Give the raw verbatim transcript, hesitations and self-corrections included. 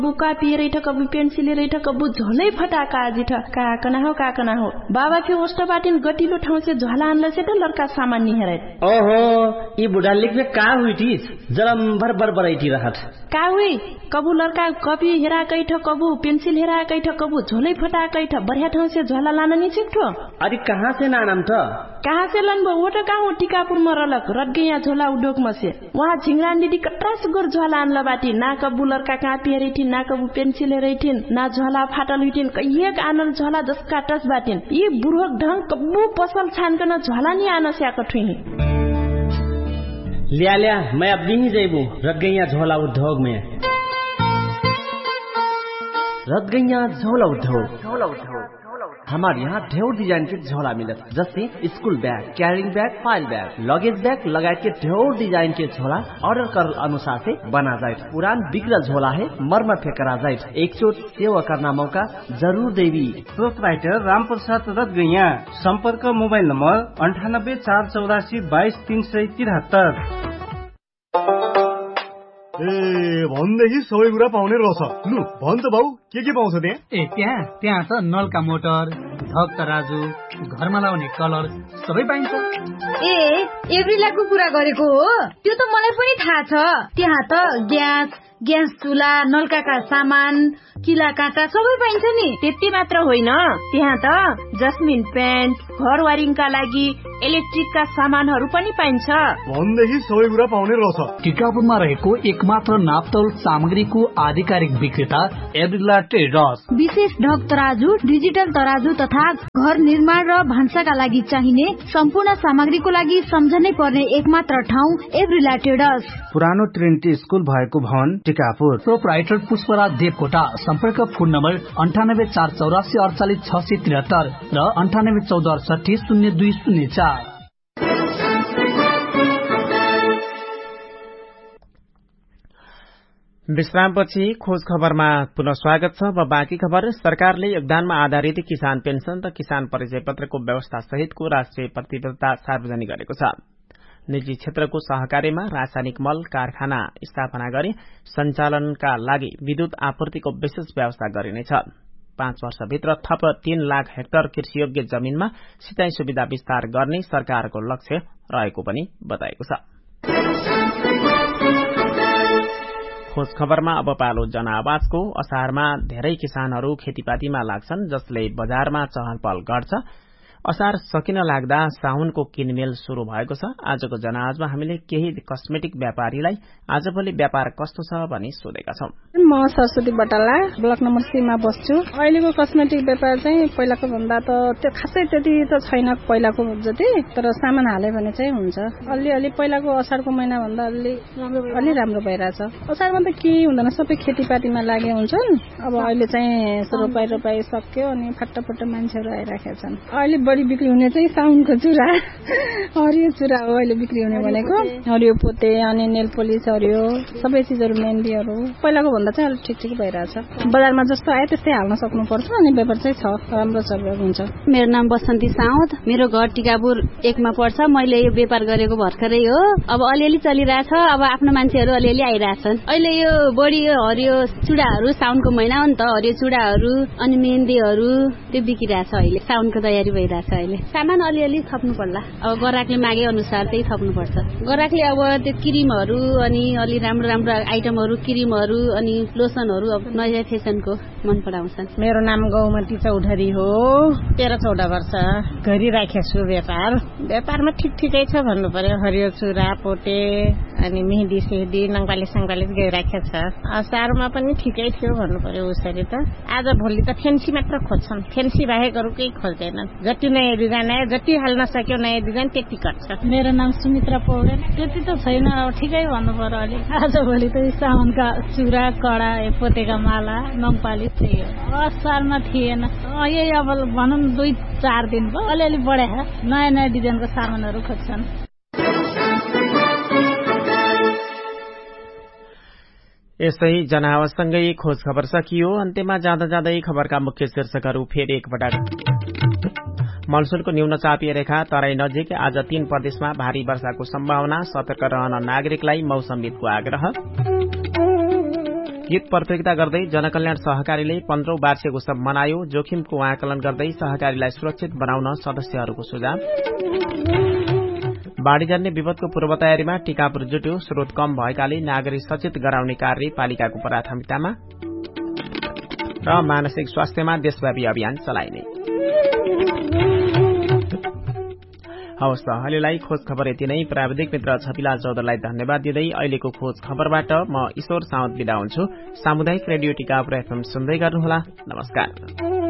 बुका पिएर ठ कबु पेन्सिल रे ठ कबु झोलै फटाका आजि ठ काकना हो काकना हो बाबा फि ओष्ट बाटिन गटिलो ठाउँ से झोला आनले से त लड़का सामान नि हेरे ओहो ई बुढा लिखबे का हुइटिस जलम भर भर बरैठी रहत का हुई कबु लड़का कपी हेरा कै ठ कबु पेन्सिल हेरा कै ठ कबु झोलै फटाकै ठ बढ़िया ठाउँ से झोला लान नि छिक्ठो अरे कहाँ से नानम त कहाँ से लनबो वो त कहाँ टिकापुर म रलक रटगैया झोला उडोक मसे वहाँ झिंगरान दिदी कट्रास गोर झोला आनला बाटी ना कबु लड़का कहाँ पिएरिथिन ना कबु पेन्सिल हेरैथिन ना झोला फाटल हुइथिन कहिएक आनल झोला जसका टस बाटिन यी बुढोक ढंग कबु पसल छानकन झोला नि आन स्याक ठुही लिया लिया मैं अब नहीं जेबू रटगैया झोला उद्योग में रटगैया झोला उद्योग झोला उद्योग हमारे यहाँ ढेर डिजाइन के झोला मिलत जैसे school bag carrying bag file bag luggage bag लगाए के ढेर डिजाइन के झोला ऑर्डर कर अनुसार से बना जाए पुरान बिगड़ल झोला है मरम्मत करा जाए एक चोट सेवा करना मौका जरूर देवी प्रोपराइटर राम प्रसाद रटगैया संपर्क मोबाइल नंबर अंठानब्बे चार चौरासी बाईस तीन सय तिहत्तर ए भन्देखि सबै कुरा पाउने रहेछ लु भन् त बाउ के के पाउँछ त्यहाँ ए त्यहाँ त्यहाँ त नलका मोटर धक तराजु घरमा लाउने कलर सबै पाइन्छ ए एभ्रिलाको कुरा गरेको हो त्यो त मलाई पनि थाहा छ त्यहाँ त ग्यास ग्यास चुला नलकाका सामान किला काँटा सबै पाइन्छ नि त्यति मात्र होइन त्यहाँ त जस्मिन पेन्ट घर वारिङका लागि इलेक्ट्रिकका सामानहरू पनि पाइन्छ भन्देखि सबै कुरा पाउने रहेछ टिकापुरमा रहेको एकमात्र नापतोल सामग्रीको आधिकारिक विक्रेता एभ्रिला ट्रेडर्स विशेष ढक तराजु डिजिटल तराजु तथा घर निर्माण र भान्साका लागि चाहिने सम्पूर्ण सामग्रीको लागि सम्झनै पर्ने एकमात्र ठाउँ एभ्रिला ट्रेडर्स पुरानो ट्रिनिटी स्कुल भएको भवन टिकापुर प्रोपराइटर पुष्पराज देवकोटा सम्पर्क फोन नम्बर अन्ठानब्बे चार चौरासी अडचालिस छ सय त्रिहत्तर र अन्ठानब्बे चौध अडसठी शून्य दुई शून्य चार। विश्रामपछि खोज खबरमा पुनः स्वागत छ। अब बाँकी खबर। सरकारले योगदानमा आधारित किसान पेन्सन र किसान परिचय पत्रको व्यवस्था सहितको राष्ट्रिय प्रतिबद्धता सार्वजनिक गरेको छ। निजी क्षेत्रको सहकार्यमा रासायनिक मल कारखाना स्थापना गरी सञ्चालनका लागि विद्युत आपूर्तिको विशेष व्यवस्था गरिनेछ। पाँच वर्षभित्र थप तीन लाख हेक्टर कृषियोग्य जमीनमा सिंचाई सुविधा विस्तार गर्ने सरकारको लक्ष्य रहेको पनि बताएको छ। खोज खबरमा अब पालो जनआवाजको। असारमा धेरै किसानहरू खेतीपातीमा लाग्छन् जसले बजारमा चहलपहल गर्छ। असार सकिन लाग्दा साउनको किनमेल शुरू भएको छ। आजको जनआवाजमा हामीले केही कस्मेटिक व्यापारीलाई आजभोलि व्यापार कस्तो छ भनी सोधेका छौं। म Saraswati Batala block number C मा बस्छु। अहिलेको कस्मेटिक व्यापार चाहिँ पहिलाको भन्दा त त्यो खासै त्यति त छैन पहिलाको जति, तर सामान हाले भने चाहिँ हुन्छ। अलि अलि पहिलाको असारको महिना भन्दा अलि अलि राम्रो भइरहेछ। असारमा त के हुँदैन, सबै खेतीपातीमा लागे हुन्छन्। अब अहिले चाहिँ रोपाई रोपाई सक्यो अनि फटाफट मान्छेहरू आइराखेका छन्। अहिले बढी बिक्री हुने चाहिँ साउनको चुरा, हरियो चुरा हो अहिले बिक्री हुने भनेको। हरियो पोते अनि नेल पोलिस हरियो सबै चिजहरू मेहन्दीहरू पहिलाको भन्दा चाहिँ अलिक ठिक ठिक भइरहेछ। बजारमा जस्तो आयो त्यस्तै हाल्न सक्नुपर्छ अनि व्यापार चाहिँ छ, राम्रो चलिरहेको हुन्छ। मेरो नाम बसन्ती साउद, मेरो घर टिकापुर एकमा पर्छ। मैले यो व्यापार गरेको भर्खरै हो। अब अलिअलि चलिरहेछ। अब आफ्नो मान्छेहरू अलिअलि आइरहेछन्। अहिले यो बढी यो हरियो चुडाहरू साउनको महिना हो नि त, हरियो चुडाहरू अनि मेहन्दीहरू त्यो बिकिरहेछ। अहिले साउनको तयारी भइरहेछ। अहिले सामान अलिअलि थप्नु पर्ला। अब ग्राहकले मागे अनुसार त्यही थप्नु पर्छ। ग्राहकले अब त्यो क्रिमहरू अनि अलि राम्रो राम्रो आइटमहरू क्रिमहरू अनि लोसनहरू अब नयाँ फेसनको मन पराउँछन्। मेरो नाम गौमती चौधरी हो, तेह्र चौध वर्ष गरिराखेको छु व्यापार। व्यापारमा ठिक ठिकै छ भन्नु पर्यो। हरियो चुरा पोते अनि मेहदी सेहदी नङपालिस सङपालिस गइराखेको छ। असारमा पनि ठिकै थियो भन्नु पर्यो। उसरी त आज भोलि त फेन्सी मात्र खोज्छन्, फेन्सी बाहेक अरू केही खोज्दैनन्। जति नयाँ डिजाइन आयो जति हाल्न सक्यो नयाँ डिजाइन त्यति कट्छ। मेरो नाम सुमित्रा पौडेल। त्यति त छैन, अब ठिकै भन्नु पर्यो। अलिक आज भोलि त साउनका चुरा कडा पोतेका माला नङपालिस त्यही हो। असारमा थिएन, यही अब भनौँ दुई चार दिन भयो अलिअलि बढे नयाँ नयाँ डिजाइनको सामानहरू खोज्छन्। यस्तै जनावरसँगै खोज खबर सकियो। अन्त्यमा जाँदा जाँदै खबरका मुख्य शीर्षकहरू फेरि एकपटक। मनसूनको न्यून चापीय रेखा तराई नजिक आज तीन प्रदेशमा भारी वर्षाको सम्भावना, सतर्क रहन नागरिकलाई मौसमविदको आग्रह। गीत प्रतियोगिता गर्दै जनकल्याण सहकारीले पन्ध्रौं वार्षिक उत्सव मनायो। जोखिमको आकलन गर्दै सहकारीलाई सुरक्षित बनाउन सदस्यहरूको सुझाव। बाढ़ीजन्य विपदको पूर्व तयारीमा टिकापुर जुट्यो। स्रोत कम भएकाले नागरिक सचेत गराउने कार्य पालिकाको प्राथमिकतामा। र मानसिक स्वास्थ्यमा देशव्यापी अभियान चलाइने। हवस् त अहिलेलाई खोज खबर यति नै। प्राविधिक मित्र छपिलाल चौधरीलाई धन्यवाद दिँदै अहिलेको खोज खबरबाट म ईश्वर साउद बिदा हुन्छु। सामुदायिक रेडियो टिकापुर एफएम सुन्दै गर्नुहोला। नमस्कार।